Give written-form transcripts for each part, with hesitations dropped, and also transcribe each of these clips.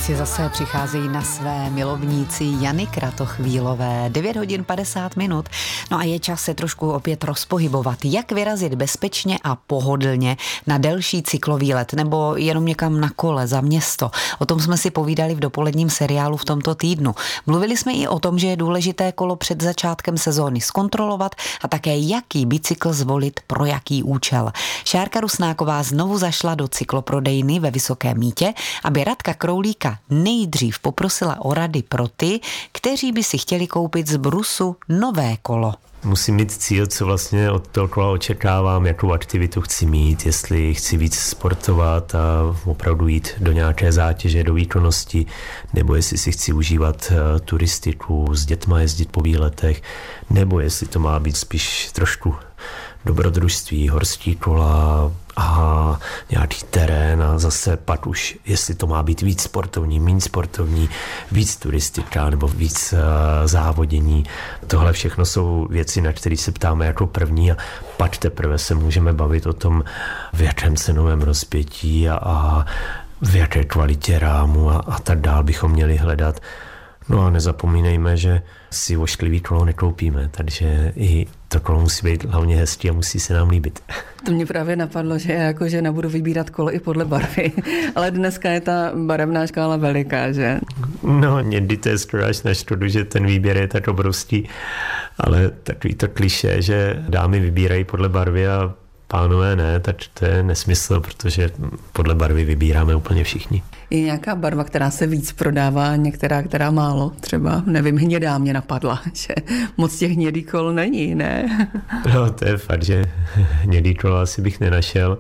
si zase přicházejí na své milovníci Jany Kratochvílové. 9 hodin 50 minut. No a je čas se trošku opět rozpohybovat. Jak vyrazit bezpečně a pohodlně na delší cyklový let nebo jenom někam na kole za město? O tom jsme si povídali v dopoledním seriálu v tomto týdnu. Mluvili jsme i o tom, že je důležité kolo před začátkem sezóny zkontrolovat a také jaký bicykl zvolit pro jaký účel. Šárka Rusnáková znovu zašla do cykloprodejny ve Vysokém Mýtě, aby Radka Kroulíka nejdřív poprosila o rady pro ty, kteří by si chtěli koupit z brusu nové kolo. Musím mít cíl, co vlastně od toho kola očekávám, jakou aktivitu chci mít, jestli chci víc sportovat a opravdu jít do nějaké zátěže, do výkonnosti, nebo jestli si chci užívat turistiku, s dětma jezdit po výletech, nebo jestli to má být spíš trošku dobrodružství, horský kola a nějaký terén a zase pak už, jestli to má být víc sportovní, méně sportovní, víc turistika nebo víc závodění. Tohle všechno jsou věci, na které se ptáme jako první a pak teprve se můžeme bavit o tom, v jakém cenovém rozpětí a v jaké kvalitě rámu a tak dál bychom měli hledat. No a nezapomínejme, že si ošklivý kolo nekoupíme, takže i to kolo musí být hlavně hezký a musí se nám líbit. To mě právě napadlo, že jako žena budu vybírat kolo i podle barvy, ale dneska je ta barevná škála veliká, že? No, někdy to je skoro až na škodu, že ten výběr je tak obrovský, ale takový to klišé, že dámy vybírají podle barvy a pánové ne, tak to je nesmysl, protože podle barvy vybíráme úplně všichni. Je nějaká barva, která se víc prodává, některá, která málo? Třeba, nevím, hnědá mě napadla, že moc těch hnědých kol není, ne? No, to je fakt, že hnědý kolo asi bych nenašel.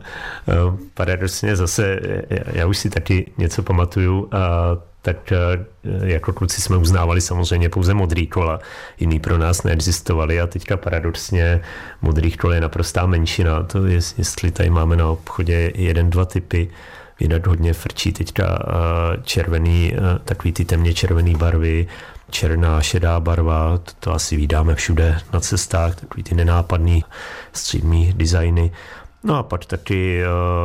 Paradoxně zase, já už si taky něco pamatuju, tak jako kluci jsme uznávali samozřejmě pouze modrý kola, jiný pro nás neexistovali a teďka paradoxně modrých kol je naprostá menšina. To je, jestli tady máme na obchodě 1-2 typy, jinak hodně frčí teďka červený, takový ty temně červený barvy, černá, šedá barva, to asi vídáme všude na cestách, takový ty nenápadný střídmý designy. No a pak taky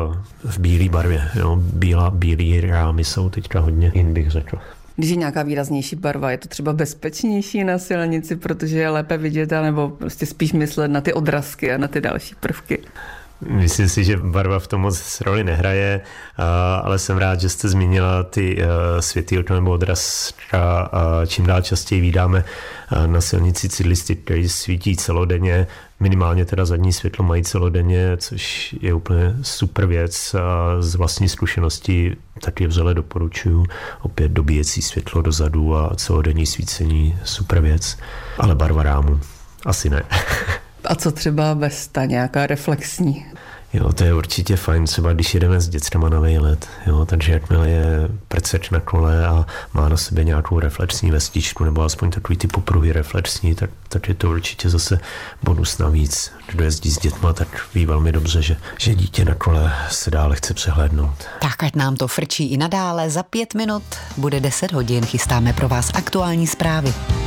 v bílé barvě, jo, bílý rámy jsou teďka hodně in, bych řekl. Když je nějaká výraznější barva, je to třeba bezpečnější na silnici, protože je lépe vidět, nebo prostě spíš myslet na ty odrazky a na ty další prvky? Myslím si, že barva v tom moc roli nehraje, ale jsem rád, že jste zmínila ty světýlka nebo odrazka. Čím dál častěji vídáme na silnici cyklisty, kteří svítí celodenně, minimálně teda zadní světlo mají celodenně, což je úplně super věc a z vlastní zkušenosti taky vřele doporučuju. Opět dobíjecí světlo dozadu a celodenní svícení, super věc, ale barva rámu asi ne. A co třeba vesta, nějaká reflexní? Jo, to je určitě fajn, třeba když jedeme s dětskama na výlet, jo, takže jakmile je prceč na kole a má na sobě nějakou reflexní vestičku nebo aspoň takový ty popruhy reflexní, tak je to určitě zase bonus navíc. Kdo jezdí s dětma, tak ví velmi dobře, že dítě na kole se dále chce přehlédnout. Tak ať nám to frčí i nadále, za 5 minut bude 10 hodin, chystáme pro vás aktuální zprávy.